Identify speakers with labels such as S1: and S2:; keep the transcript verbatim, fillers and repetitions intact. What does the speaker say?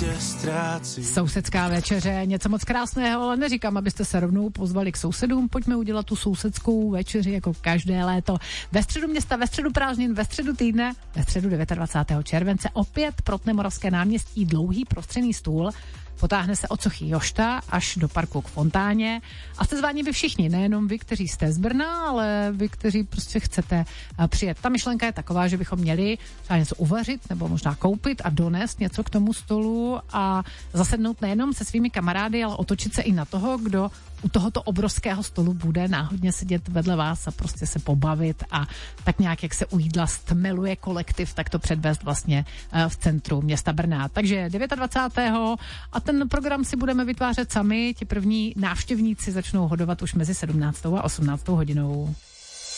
S1: Sousedská večeře, něco moc krásného, ale neříkám, abyste se rovnou pozvali k sousedům. Pojďme udělat tu sousedskou večeři jako každé léto. Ve středu města, ve středu prázdnin, ve středu týdne, ve středu dvacátého devátého července opět Protné Moravské náměstí dlouhý prostřený stůl. Potáhne se od sochy Jošta až do parku k fontáně a jste zváni vy všichni, nejenom vy, kteří jste z Brna, ale vy, kteří prostě chcete přijet. Ta myšlenka je taková, že bychom měli třeba něco uvařit nebo možná koupit a donést něco k tomu stolu a zasednout nejenom se svými kamarády, ale otočit se i na toho, kdo u tohoto obrovského stolu bude náhodně sedět vedle vás a prostě se pobavit a tak nějak, jak se u jídla stmeluje kolektiv, tak to předvést vlastně v centru města Brna. Takže dvacátého devátého a ten program si budeme vytvářet sami. Ti první návštěvníci začnou hodovat už mezi sedmnáctou a osmnáctou hodinou.